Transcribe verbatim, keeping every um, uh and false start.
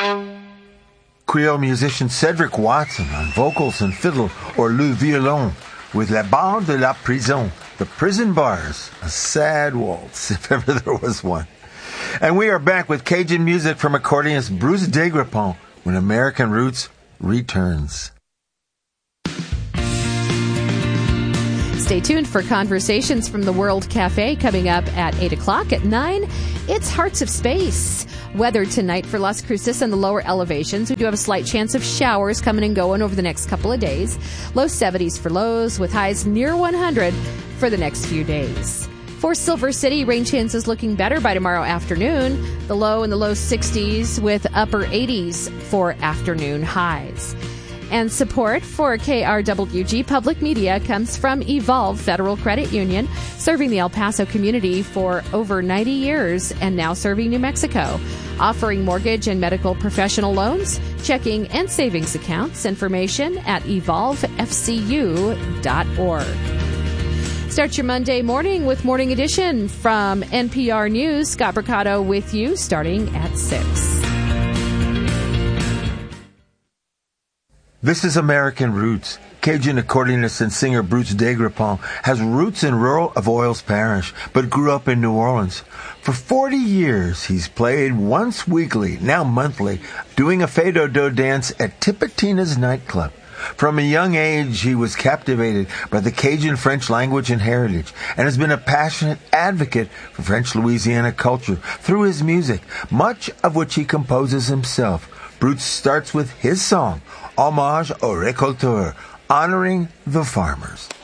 Creole musician Cedric Watson on vocals and fiddle, or Le Violon, with La Barre de la Prison, the prison bars, a sad waltz, if ever there was one. And we are back with Cajun music from accordionist Bruce Degrepont when American Roots returns. Stay tuned for Conversations from the World Cafe coming up at eight o'clock. At nine, it's Hearts of Space. Weather tonight for Las Cruces and the lower elevations. We do have a slight chance of showers coming and going over the next couple of days. Low seventies for lows with highs near one hundred for the next few days. For Silver City, rain chances looking better by tomorrow afternoon. The low in the low sixties with upper eighties for afternoon highs. And support for K R W G Public Media comes from Evolve Federal Credit Union, serving the El Paso community for over ninety years and now serving New Mexico. Offering mortgage and medical professional loans, checking and savings accounts. Information at evolve f c u dot org. Start your Monday morning with Morning Edition from N P R News. Scott Mercado with you starting at six. This is American Roots. Cajun accordionist and singer Bruce Degrepont has roots in rural Avoyelles Parish, but grew up in New Orleans. For forty years, he's played once weekly, now monthly, doing a fado-do dance at Tipitina's nightclub. From a young age, he was captivated by the Cajun French language and heritage, and has been a passionate advocate for French Louisiana culture through his music, much of which he composes himself. Bruce starts with his song, Hommage aux Récolteurs, honoring the farmers.